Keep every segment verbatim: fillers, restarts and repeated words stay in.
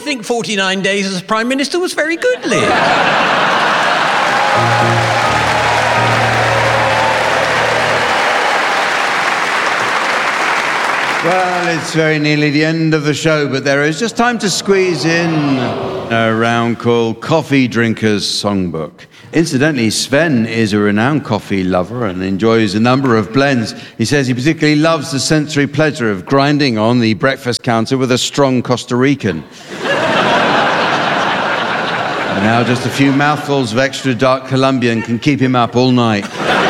think forty-nine days as Prime Minister was very good, Liz. Well, it's very nearly the end of the show, but there is just time to squeeze in a round called Coffee Drinkers Songbook. Incidentally, Sven is a renowned coffee lover and enjoys a number of blends. He says he particularly loves the sensory pleasure of grinding on the breakfast counter with a strong Costa Rican. And now just a few mouthfuls of extra dark Colombian can keep him up all night.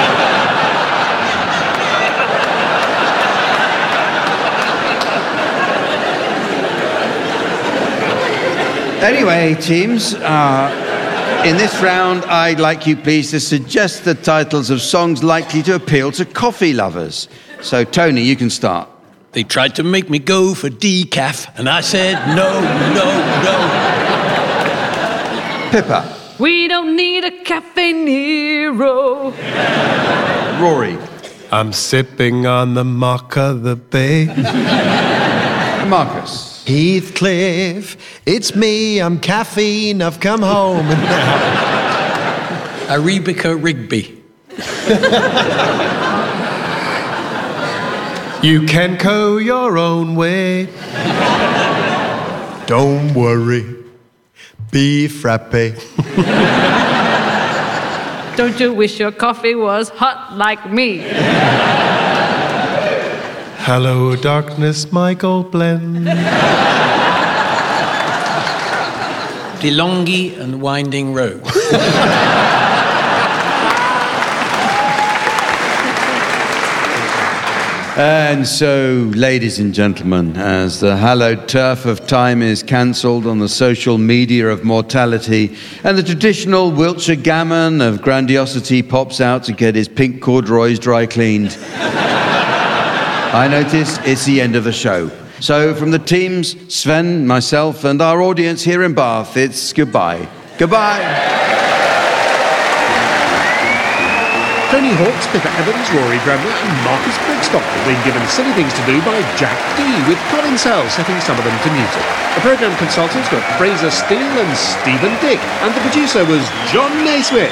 Anyway, teams, uh, in this round, I'd like you please to suggest the titles of songs likely to appeal to coffee lovers. So, Tony, you can start. They tried to make me go for decaf, and I said no, no, no. Pippa. We don't need a Cafe Nero. Rory. I'm sipping on the Mocha the Bay. Marcus. Heathcliff, it's me, I'm caffeine, I've come home and now... Arabica Rigby. You can go your own way. Don't worry, be frappe. Don't you wish your coffee was hot like me? Hello, darkness, my gold blend. DeLonghi and Winding Road. And so, ladies and gentlemen, as the hallowed turf of time is cancelled on the social media of mortality and the traditional Wiltshire gammon of grandiosity pops out to get his pink corduroys dry cleaned, I notice it's the end of the show. So from the teams, Sven, myself, and our audience here in Bath, it's goodbye. Goodbye. Tony Hawks, Pippa Evans, Rory Bramlett and Marcus Brigstock have been given Silly Things to Do by Jack D, with Colin Sell setting some of them to music. The programme consultants were Fraser Steele and Stephen Dick, and the producer was John Naismith.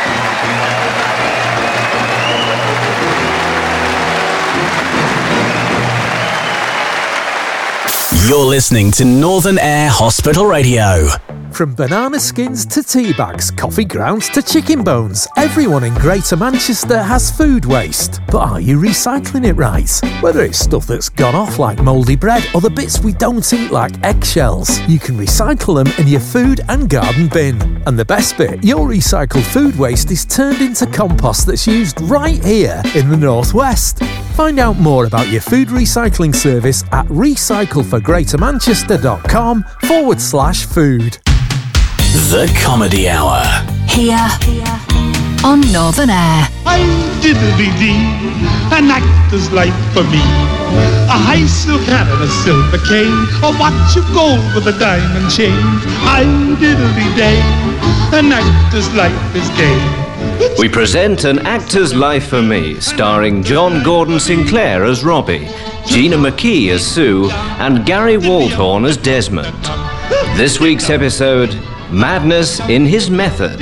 You're listening to Northern Air Hospital Radio. From banana skins to tea bags, coffee grounds to chicken bones, everyone in Greater Manchester has food waste. But are you recycling it right? Whether it's stuff that's gone off like mouldy bread or the bits we don't eat like eggshells, you can recycle them in your food and garden bin. And the best bit, your recycled food waste is turned into compost that's used right here in the Northwest. Find out more about your food recycling service at recycleforgreatermanchester.com forward slash food. The Comedy Hour. Here on Northern Air. I diddly-dee, an actor's life for me. A high silk hat and a silver cane, a watch of gold with a diamond chain. I diddly-day, an actor's life is gay. We present An Actor's Life for Me, starring John Gordon Sinclair as Robbie, Gina McKee as Sue, and Gary Waldhorn as Desmond. This week's episode, Madness in His Method.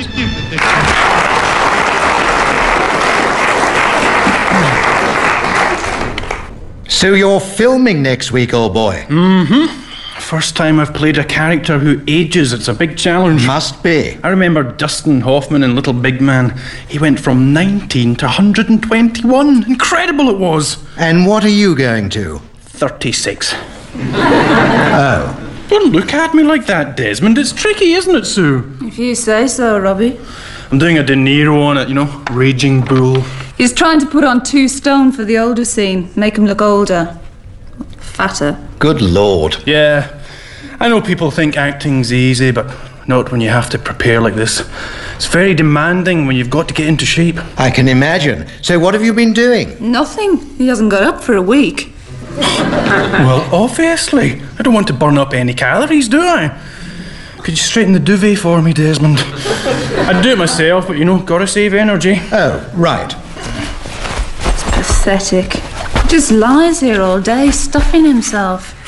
So you're filming next week, old boy? Mm-hmm. First time I've played a character who ages. It's a big challenge. Must be. I remember Dustin Hoffman in Little Big Man. He went from nineteen to one hundred twenty-one. Incredible it was. And what are you going to? thirty-six. Oh. Don't look at me like that, Desmond. It's tricky, isn't it, Sue? If you say so, Robbie. I'm doing a De Niro on it, you know, Raging Bull. He's trying to put on two stone for the older scene, make him look older. Fatter. Good Lord. Yeah. I know people think acting's easy, but not when you have to prepare like this. It's very demanding when you've got to get into shape. I can imagine. So what have you been doing? Nothing. He hasn't got up for a week. Well, obviously. I don't want to burn up any calories, do I? Could you straighten the duvet for me, Desmond? I'd do it myself, but you know, gotta save energy. Oh, right. It's pathetic. He just lies here all day, stuffing himself.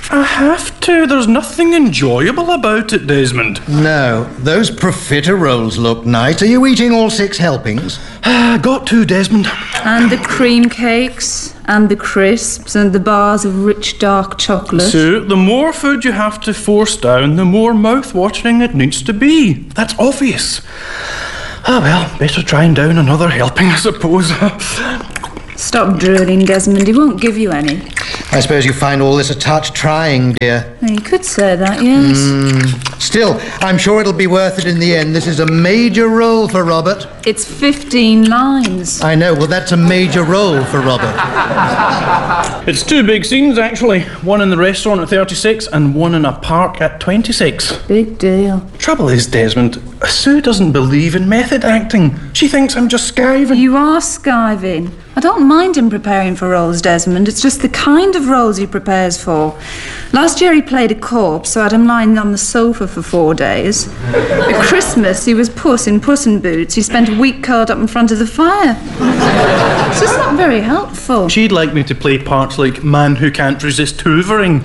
I have to. There's nothing enjoyable about it, Desmond. No, those profiteroles look nice. Are you eating all six helpings? Ah, got to, Desmond. And the cream cakes, and the crisps, and the bars of rich dark chocolate. So, the more food you have to force down, the more mouth-watering it needs to be. That's obvious. Ah, well, better try and down another helping, I suppose. Stop drooling, Desmond. He won't give you any. I suppose you find all this a touch trying, dear. You could say that, yes. Mm. Still, I'm sure it'll be worth it in the end. This is a major role for Robert. It's fifteen lines. I know. Well, that's a major role for Robert. It's two big scenes, actually. One in the restaurant at thirty-six and one in a park at twenty-six. Big deal. Trouble is, Desmond, Sue doesn't believe in method acting. She thinks I'm just skiving. You are skiving. I don't mind him preparing for roles, Desmond. It's just the kind of roles he prepares for. Last year he played a corpse, so I had him lying on the sofa for four days. At Christmas he was Puss in Puss in Boots. He spent a week curled up in front of the fire. It's just not very helpful. She'd like me to play parts like man who can't resist hoovering.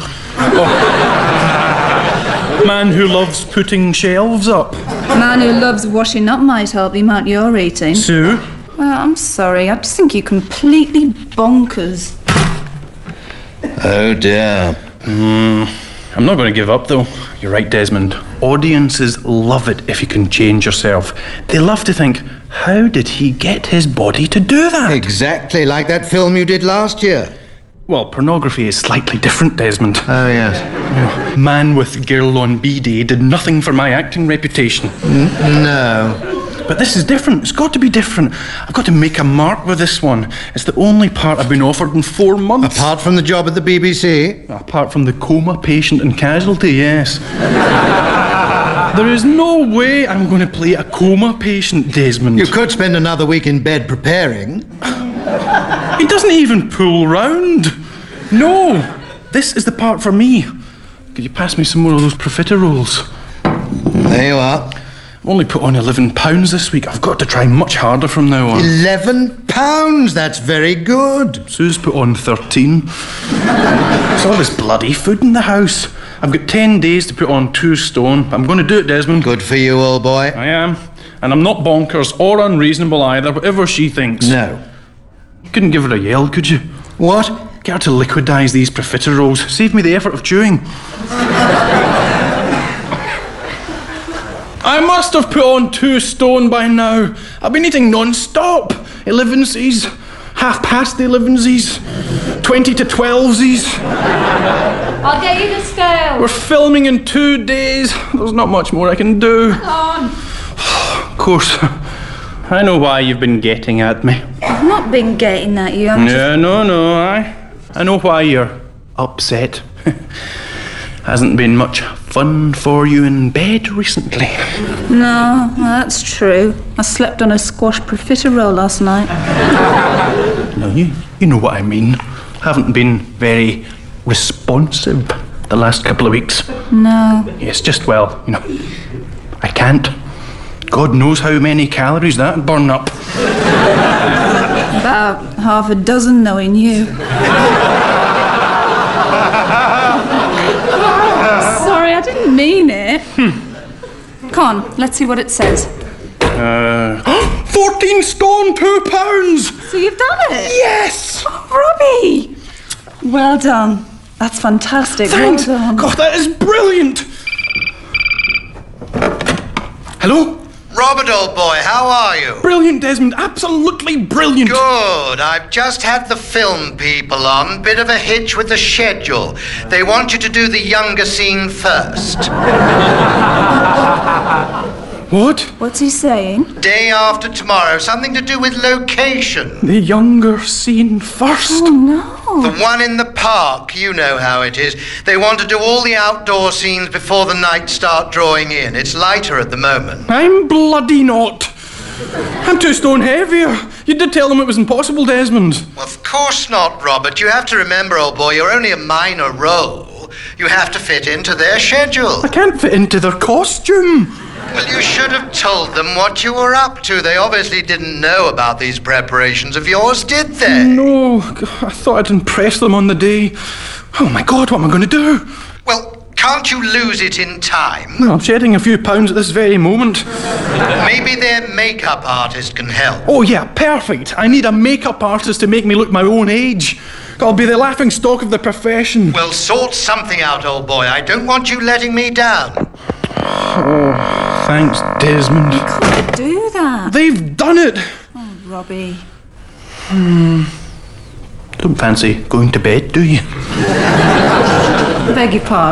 Or man who loves putting shelves up. Man who loves washing up might help the amount you're eating. Sue? Well, I'm sorry. I just think you're completely bonkers. Oh, dear. Mm, I'm not going to give up, though. You're right, Desmond. Audiences love it if you can change yourself. They love to think, how did he get his body to do that? Exactly like that film you did last year. Well, pornography is slightly different, Desmond. Oh, yes. You know, man with girl on B-Day did nothing for my acting reputation. N- no. But this is different. It's got to be different. I've got to make a mark with this one. It's the only part I've been offered in four months. Apart from the job at the B B C? Apart from the coma, patient and casualty, yes. There is no way I'm going to play a coma patient, Desmond. You could spend another week in bed preparing. He doesn't even pull round. No, this is the part for me. Could you pass me some more of those profiteroles? There you are. I've only put on eleven pounds this week. I've got to try much harder from now on. Eleven pounds? That's very good. Sue's put on thirteen. There's all this bloody food in the house. I've got ten days to put on two stone. I'm going to do it, Desmond. Good for you, old boy. I am. And I'm not bonkers or unreasonable either, whatever she thinks. No. You couldn't give her a yell, could you? What? Get her to liquidise these profiteroles. Save me the effort of chewing. I must have put on two stone by now. I've been eating non-stop. Elevensies, half past the elevensies, twenty to twelvesies. I'll get you the scale. We're filming in two days. There's not much more I can do. Come on. Of course. I know why you've been getting at me. I've not been getting at you. I'm Yeah, just... no, no, I... I know why you're upset. Hasn't been much fun for you in bed recently. No, that's true. I slept on a squash profiterole last night. No, you, you know what I mean. Haven't been very responsive the last couple of weeks. No. It's just, well, you know, I can't. God knows how many calories that'd burn up. About half a dozen, knowing you. Sorry, I didn't mean it. Hmm. Come on, let's see what it says. Uh, fourteen stone, two pounds! So you've done it? Yes! Oh, Robbie! Well done. That's fantastic. Thanks! Well done. God, that is brilliant! Hello? Robert, old boy, how are you? Brilliant, Desmond. Absolutely brilliant. Good. I've just had the film people on. Bit of a hitch with the schedule. They want you to do the younger scene first. What? What's he saying? Day after tomorrow. Something to do with location. The younger scene first? Oh, no. The one in the park. You know how it is. They want to do all the outdoor scenes before the night start drawing in. It's lighter at the moment. I'm bloody not. I'm two stone heavier. You did tell them it was impossible, Desmond. Well, of course not, Robert. You have to remember, old boy, you're only a minor role. You have to fit into their schedule. I can't fit into their costume. Well, you should have told them what you were up to. They obviously didn't know about these preparations of yours, did they? No, I thought I'd impress them on the day. Oh my God, what am I going to do? Well, can't you lose it in time? Well, I'm shedding a few pounds at this very moment. Maybe their makeup artist can help. Oh yeah, perfect. I need a makeup artist to make me look my own age. I'll be the laughing stock of the profession. Well, sort something out, old boy. I don't want you letting me down. Oh, thanks, Desmond. You couldn't do that. They've done it. Oh, Robbie. Hmm. Don't fancy going to bed, do you? I beg your pardon.